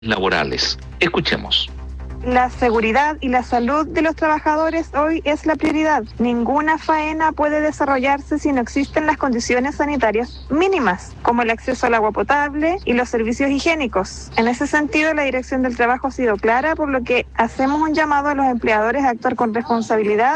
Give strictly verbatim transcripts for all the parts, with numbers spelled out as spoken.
laborales. Escuchemos. La seguridad y la salud de los trabajadores hoy es la prioridad. Ninguna faena puede desarrollarse si no existen las condiciones sanitarias mínimas, como el acceso al agua potable y los servicios higiénicos. En ese sentido, la Dirección del Trabajo ha sido clara, por lo que hacemos un llamado a los empleadores a actuar con responsabilidad.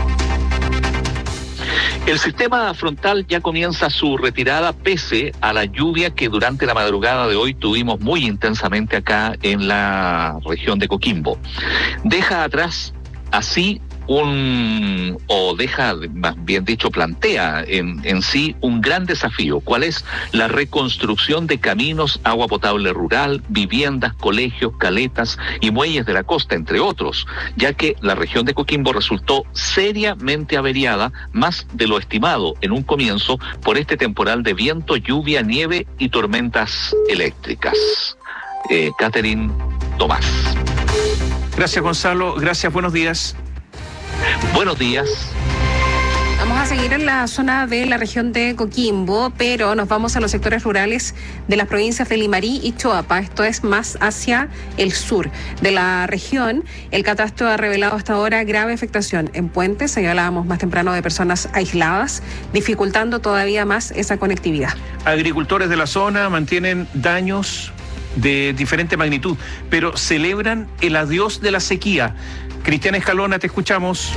El sistema frontal ya comienza su retirada pese a la lluvia que durante la madrugada de hoy tuvimos muy intensamente acá en la región de Coquimbo. Deja atrás así un, o deja, más bien dicho, plantea en, en sí un gran desafío. ¿Cuál es? La reconstrucción de caminos, agua potable rural, viviendas, colegios, caletas y muelles de la costa, entre otros, ya que la región de Coquimbo resultó seriamente averiada, más de lo estimado en un comienzo, por este temporal de viento, lluvia, nieve y tormentas eléctricas. Eh, Catherine Tomás. Gracias, Gonzalo. Gracias, buenos días. Buenos días. Vamos a seguir en la zona de la región de Coquimbo, pero nos vamos a los sectores rurales de las provincias de Limarí y Choapa. Esto es más hacia el sur de la región. El catastro ha revelado hasta ahora grave afectación en puentes. Ahí hablábamos más temprano de personas aisladas, dificultando todavía más esa conectividad. Agricultores de la zona mantienen daños de diferente magnitud, pero celebran el adiós de la sequía. Cristian Escalona, te escuchamos.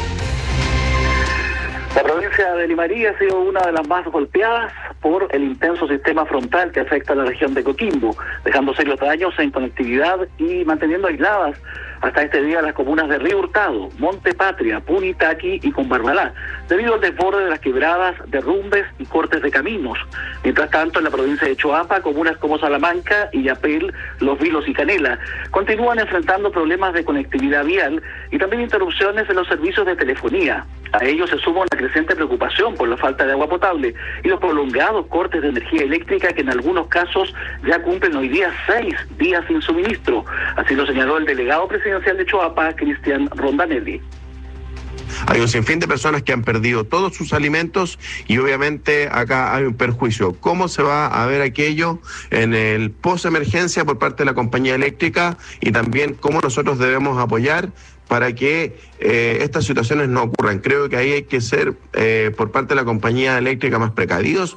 La provincia de Limarí ha sido una de las más golpeadas por el intenso sistema frontal que afecta a la región de Coquimbo, dejando serios daños en conectividad y manteniendo aisladas hasta este día las comunas de Río Hurtado, Monte Patria, Punitaqui y Combarbalá, debido al desborde de las quebradas, derrumbes y cortes de caminos. Mientras tanto, en la provincia de Choapa, comunas como Salamanca, Illapel, Los Vilos y Canela continúan enfrentando problemas de conectividad vial y también interrupciones en los servicios de telefonía. A ello se suma una creciente preocupación por la falta de agua potable y los prolongados cortes de energía eléctrica que en algunos casos ya cumplen hoy día seis días sin suministro. Así lo señaló el delegado presidencial de Choapa, Cristian Rondanelli. Hay un sinfín de personas que han perdido todos sus alimentos y obviamente acá hay un perjuicio. ¿Cómo se va a ver aquello en el post-emergencia por parte de la compañía eléctrica y también cómo nosotros debemos apoyar para que eh, estas situaciones no ocurran? Creo que ahí hay que ser eh, por parte de la compañía eléctrica más precavidos.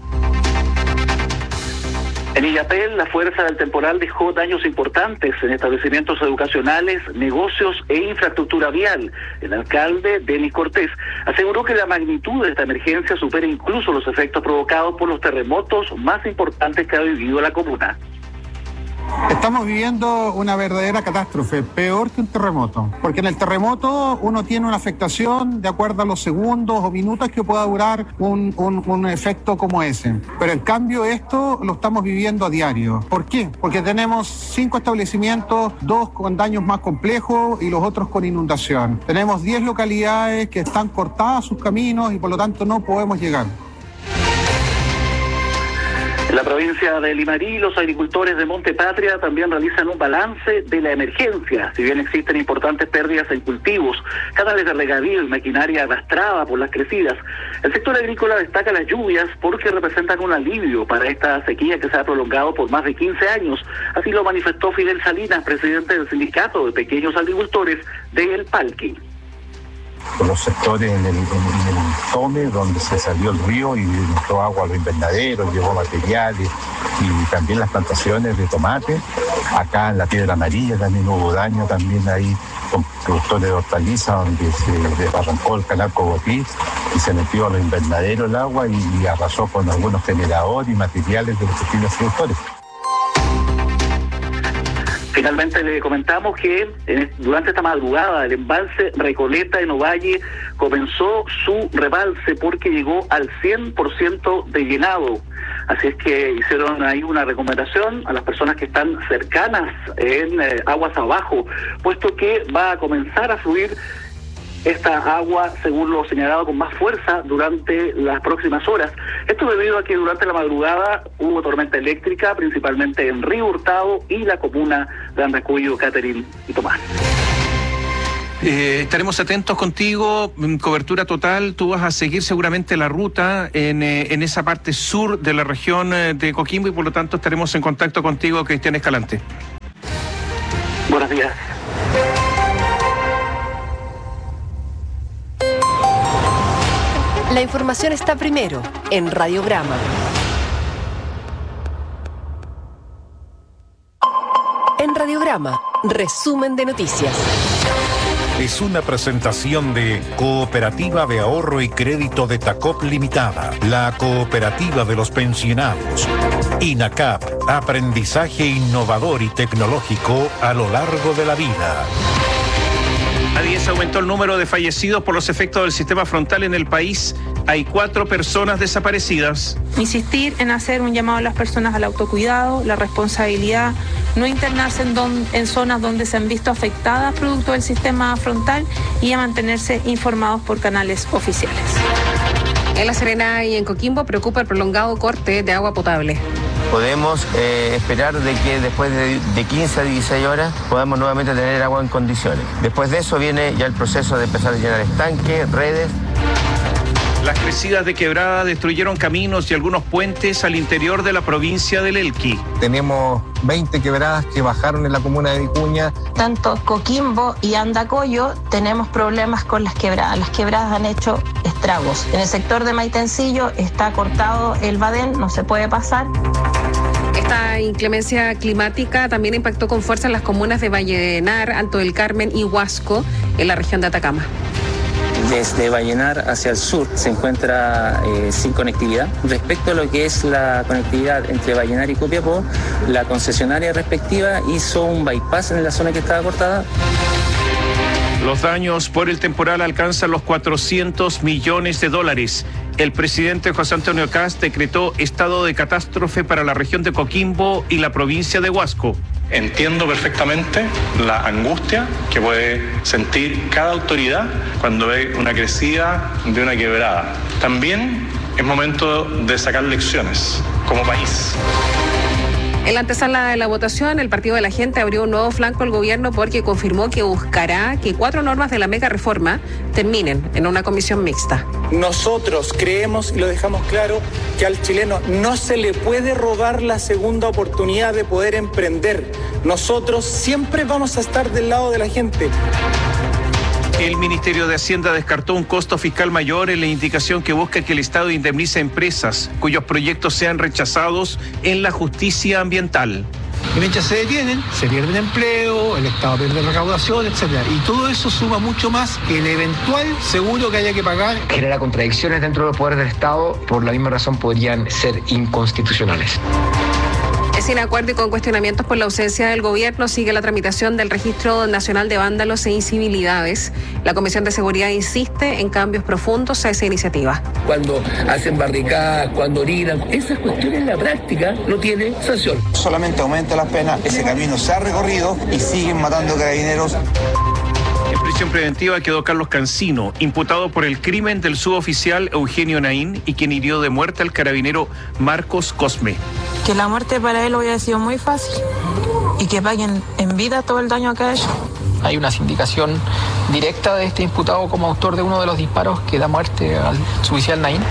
En Illapel, la fuerza del temporal dejó daños importantes en establecimientos educacionales, negocios e infraestructura vial. El alcalde, Denis Cortés, aseguró que la magnitud de esta emergencia supera incluso los efectos provocados por los terremotos más importantes que ha vivido la comuna. Estamos viviendo una verdadera catástrofe, peor que un terremoto, porque en el terremoto uno tiene una afectación de acuerdo a los segundos o minutos que pueda durar un, un, un efecto como ese. Pero en cambio esto lo estamos viviendo a diario. ¿Por qué? Porque tenemos cinco establecimientos, dos con daños más complejos y los otros con inundación. Tenemos diez localidades que están cortadas sus caminos y por lo tanto no podemos llegar. En la provincia de Limarí, los agricultores de Monte Patria también realizan un balance de la emergencia. Si bien existen importantes pérdidas en cultivos, canales de regadío y maquinaria arrastrada por las crecidas, el sector agrícola destaca las lluvias porque representan un alivio para esta sequía que se ha prolongado por más de quince años. Así lo manifestó Fidel Salinas, presidente del Sindicato de Pequeños Agricultores de El Palqui. Los sectores en el, en, en el Tome, donde se salió el río y entró agua a los invernaderos, llevó materiales y también las plantaciones de tomate. Acá en la Piedra Amarilla también hubo daño, también ahí con productores de hortaliza, donde se desbarrancó el canal Cogotí y se metió a los invernaderos el agua y, y arrasó con algunos generadores y materiales de los pequeños productores. Finalmente le comentamos que en, durante esta madrugada el embalse Recoleta en Ovalle comenzó su rebalse porque llegó al cien por ciento de llenado. Así es que hicieron ahí una recomendación a las personas que están cercanas en eh, aguas abajo, puesto que va a comenzar a fluir esta agua, según lo señalado, con más fuerza durante las próximas horas. Esto debido a que durante la madrugada hubo tormenta eléctrica, principalmente en Río Hurtado y la comuna de Andacollo, Catherine y Tomás. Eh, estaremos atentos contigo, cobertura total. Tú vas a seguir seguramente la ruta en, eh, en esa parte sur de la región eh, de Coquimbo y por lo tanto estaremos en contacto contigo, Cristian Escalante. Buenos días. La información está primero en Radiograma. En Radiograma, resumen de noticias. Es una presentación de Cooperativa de Ahorro y Crédito de Tacop Limitada, la cooperativa de los pensionados. INACAP, aprendizaje innovador y tecnológico a lo largo de la vida. A diez aumentó el número de fallecidos por los efectos del sistema frontal en el país. Hay cuatro personas desaparecidas. Insistir en hacer un llamado a las personas al autocuidado, la responsabilidad, no internarse en, don, en zonas donde se han visto afectadas producto del sistema frontal y a mantenerse informados por canales oficiales. En La Serena y en Coquimbo preocupa el prolongado corte de agua potable. Podemos eh, esperar de que después de, de quince a dieciséis horas podamos nuevamente tener agua en condiciones. Después de eso viene ya el proceso de empezar a llenar estanques, redes. Las crecidas de quebrada destruyeron caminos y algunos puentes al interior de la provincia del Elqui. Tenemos veinte quebradas que bajaron en la comuna de Vicuña. Tanto Coquimbo y Andacollo tenemos problemas con las quebradas. Las quebradas han hecho estragos. En el sector de Maitencillo está cortado el badén, no se puede pasar. Esta inclemencia climática también impactó con fuerza en las comunas de Vallenar, Alto del Carmen y Huasco, en la región de Atacama. Desde Vallenar hacia el sur se encuentra eh, sin conectividad. Respecto a lo que es la conectividad entre Vallenar y Copiapó, la concesionaria respectiva hizo un bypass en la zona que estaba cortada. Los daños por el temporal alcanzan los cuatrocientos millones de dólares. El presidente José Antonio Kast decretó estado de catástrofe para la región de Coquimbo y la provincia de Huasco. Entiendo perfectamente la angustia que puede sentir cada autoridad cuando ve una crecida de una quebrada. También es momento de sacar lecciones como país. En la antesala de la votación, el Partido de la Gente abrió un nuevo flanco al gobierno porque confirmó que buscará que cuatro normas de la mega reforma terminen en una comisión mixta. Nosotros creemos, y lo dejamos claro, que al chileno no se le puede robar la segunda oportunidad de poder emprender. Nosotros siempre vamos a estar del lado de la gente. El Ministerio de Hacienda descartó un costo fiscal mayor en la indicación que busca que el Estado indemnice a empresas cuyos proyectos sean rechazados en la justicia ambiental. Y mientras se detienen, se pierde empleo, el Estado pierde recaudación, etcétera. Y todo eso suma mucho más que el eventual seguro que haya que pagar. Genera contradicciones dentro de los poderes del Estado, por la misma razón podrían ser inconstitucionales. Sin acuerdo y con cuestionamientos por la ausencia del gobierno, sigue la tramitación del Registro Nacional de Vándalos e Incivilidades. La Comisión de Seguridad insiste en cambios profundos a esa iniciativa. Cuando hacen barricadas, cuando orinan, esas cuestiones en la práctica no tienen sanción. Solamente aumenta las penas, ese camino se ha recorrido y siguen matando carabineros. En prisión preventiva quedó Carlos Cancino, imputado por el crimen del suboficial Eugenio Naín y quien hirió de muerte al carabinero Marcos Cosme. Que la muerte para él hubiera sido muy fácil y que paguen en vida todo el daño que ha hecho. Hay una sindicación directa de este imputado como autor de uno de los disparos que da muerte al suboficial Naín.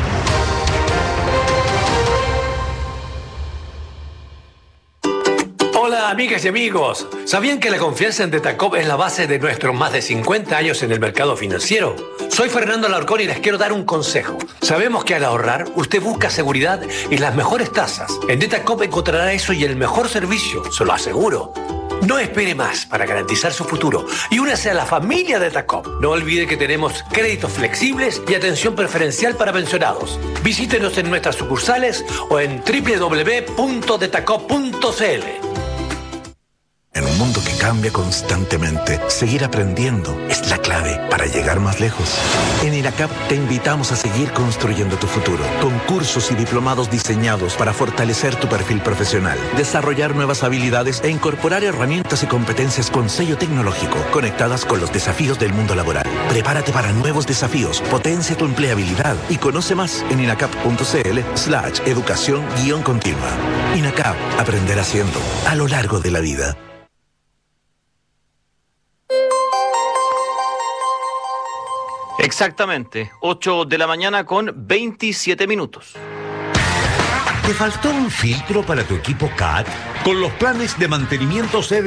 Hola amigas y amigos, ¿sabían que la confianza en Detacop es la base de nuestros más de cincuenta años en el mercado financiero? Soy Fernando Alarcón y les quiero dar un consejo. Sabemos que al ahorrar usted busca seguridad y las mejores tasas. En Detacop encontrará eso y el mejor servicio, se lo aseguro. No espere más para garantizar su futuro y únase a la familia de Detacop. No olvide que tenemos créditos flexibles y atención preferencial para pensionados. Visítenos en nuestras sucursales o en doble u doble u doble u punto detacop punto c l. En un mundo que cambia constantemente, seguir aprendiendo es la clave para llegar más lejos. En INACAP te invitamos a seguir construyendo tu futuro, con cursos y diplomados diseñados para fortalecer tu perfil profesional, desarrollar nuevas habilidades e incorporar herramientas y competencias con sello tecnológico, conectadas con los desafíos del mundo laboral. Prepárate para nuevos desafíos, potencia tu empleabilidad y conoce más en inacap punto c l slash educación guión continua. INACAP, aprender haciendo, a lo largo de la vida. Exactamente, ocho de la mañana con veintisiete minutos. ¿Te faltó un filtro para tu equipo C A T? Con los planes de mantenimiento C D